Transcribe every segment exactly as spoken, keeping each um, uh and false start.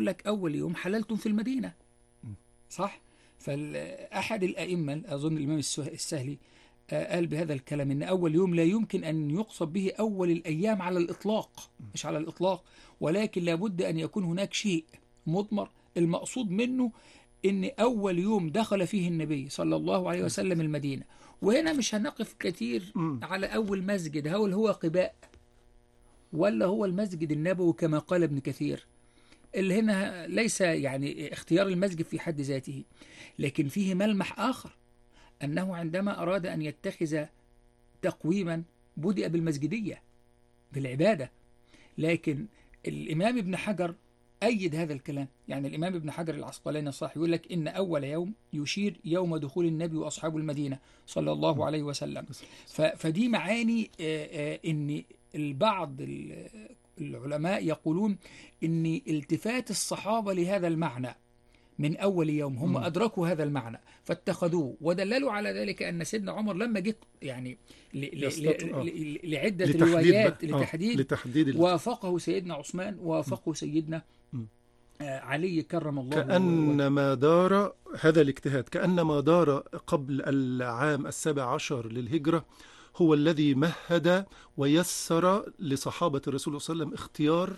يقول لك أول يوم حللتم في المدينة، صح؟ فأحد الأئمة أظن الإمام السهلي قال بهذا الكلام إن أول يوم لا يمكن أن يقصد به أول الأيام على الإطلاق، مش على الإطلاق، ولكن لابد أن يكون هناك شيء مضمر المقصود منه إن أول يوم دخل فيه النبي صلى الله عليه وسلم المدينة. وهنا مش هنقف كتير على أول مسجد، هل هو قباء ولا هو المسجد النبوي كما قال ابن كثير، اللي هنا ليس يعني اختيار المسجد في حد ذاته، لكن فيه ملمح آخر أنه عندما أراد أن يتخذ تقويما بدأ بالمسجدية بالعبادة. لكن الإمام ابن حجر أيد هذا الكلام، يعني الإمام ابن حجر العسقلاني الصح يقول لك إن أول يوم يشير يوم دخول النبي وأصحاب المدينة صلى الله عليه وسلم. فدي معاني إن البعض العلماء يقولون إن التفات الصحابة لهذا المعنى من أول يوم هم أدركوا هذا المعنى فاتخذوه، ودللوا على ذلك أن سيدنا عمر لما جه يعني لعدة روايات لتحديد, لتحديد وافقه سيدنا عثمان ووافقه سيدنا علي كرم الله وجهه. كأنما دار هذا الاجتهاد كأنما دار قبل العام السابع عشر للهجرة هو الذي مهد ويسر لصحابة الرسول صلى الله عليه وسلم اختيار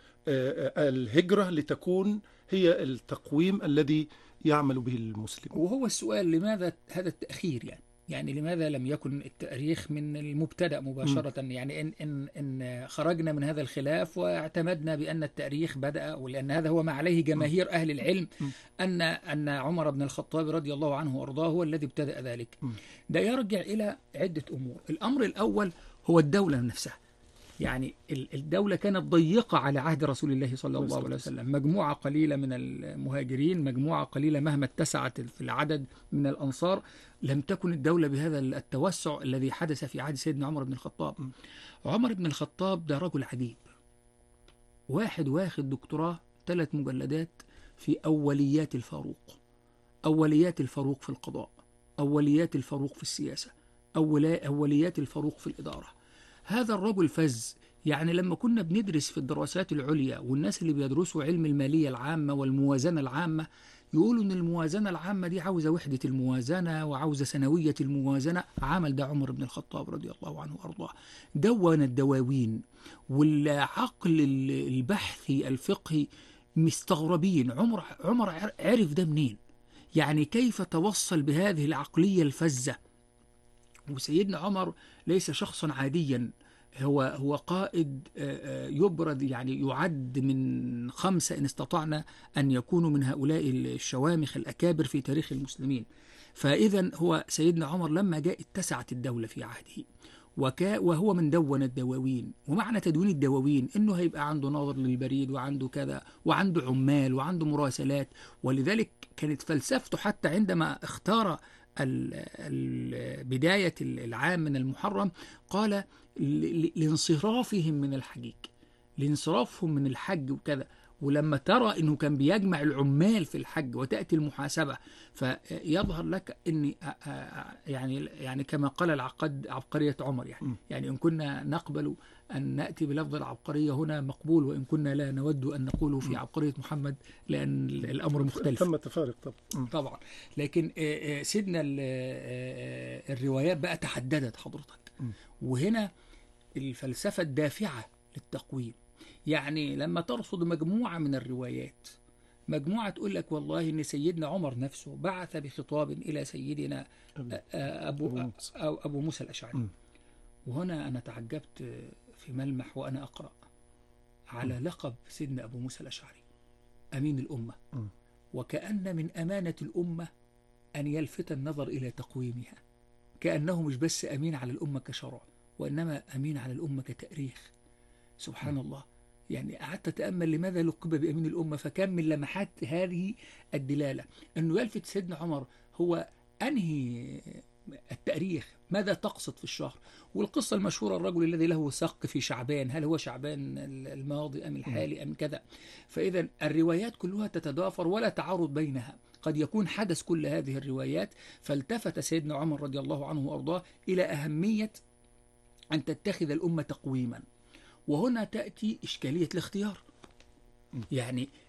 الهجرة لتكون هي التقويم الذي يعمل به المسلم. وهو السؤال لماذا هذا التأخير؟ يعني يعني لماذا لم يكن التاريخ من المبتدأ مباشرة؟ م. يعني إن, إن, إن خرجنا من هذا الخلاف واعتمدنا بأن التاريخ بدأ، ولأن هذا هو ما عليه جماهير أهل العلم، أن أن عمر بن الخطاب رضي الله عنه وأرضاه هو الذي ابتدأ ذلك. ده يرجع إلى عدة أمور. الأمر الأول هو الدولة نفسها. يعني الدولة كانت ضيقة على عهد رسول الله صلى الله عليه وسلم، مجموعة قليلة من المهاجرين، مجموعة قليلة مهما اتسعت في العدد من الأنصار، لم تكن الدولة بهذا التوسع الذي حدث في عهد سيدنا عمر بن الخطاب. عمر بن الخطاب ده رجل عجيب، واحد واخد دكتوراه ثلاث مجلدات في أوليات الفاروق، أوليات الفاروق في القضاء، أوليات الفاروق في السياسة، أوليات الفاروق في الإدارة. هذا الرجل فز. يعني لما كنا بندرس في الدراسات العليا والناس اللي بيدرسوا علم المالية العامة والموازنة العامة يقولوا ان الموازنة العامة دي عاوزة وحدة الموازنة وعاوزة سنوية الموازنة، عمل ده عمر بن الخطاب رضي الله عنه وارضاه، دون الدواوين والعقل البحثي الفقهي مستغربين عمر عمر عرف ده منين؟ يعني كيف توصل بهذه العقلية الفزة؟ وسيدنا عمر ليس شخصا عاديا، هو هو قائد يبرد، يعني يعد من خمسة إن استطعنا أن يكونوا من هؤلاء الشوامخ الأكابر في تاريخ المسلمين. فإذا هو سيدنا عمر لما جاء اتسعت الدولة في عهده، وكا وهو من دون الدواوين. ومعنى تدوين الدواوين إنه هيبقى عنده ناظر للبريد وعنده كذا وعنده عمال وعنده مراسلات. ولذلك كانت فلسفته حتى عندما اختار بداية العام من المحرم قال لانصرافهم من الحجيج، لانصرافهم من الحج وكذا. ولما ترى أنه كان بيجمع العمال في الحج وتأتي المحاسبة، فيظهر لك أن يعني يعني كما قال العقاد عبقرية عمر، يعني يعني إن كنا نقبل أن نأتي بلفظ العبقرية هنا مقبول، وإن كنا لا نود أن نقوله في عبقرية محمد لأن الأمر مختلف. تم تفارق طبعا. طبعا. لكن سيدنا الروايات بقى تحددت حضرتك، وهنا الفلسفة الدافعة للتقويم. يعني لما ترصد مجموعة من الروايات، مجموعة تقول لك والله إن سيدنا عمر نفسه بعث بخطاب إلى سيدنا أبو, أبو موسى الأشعري. وهنا أنا تعجبت في ملمح وأنا أقرأ على لقب سيدنا أبو موسى الأشعري أمين الأمة، وكأن من أمانة الأمة أن يلفت النظر إلى تقويمها، كأنه مش بس أمين على الأمة كشرع، وإنما أمين على الأمة كتاريخ. سبحان م. الله. يعني قعدت أتأمل لماذا لقب بأمين الأمة، فكان من لمحات هذه الدلالة أنه يلفت سيدنا عمر هو أنهي التاريخ، ماذا تقصد في الشهر. والقصة المشهورة الرجل الذي له سق في شعبان، هل هو شعبان الماضي أم الحالي أم كذا. فإذا الروايات كلها تتضافر ولا تعارض بينها، قد يكون حدث كل هذه الروايات. فالتفت سيدنا عمر رضي الله عنه وأرضاه إلى أهمية أن تتخذ الأمة تقويما. وهنا تأتي إشكالية الاختيار. يعني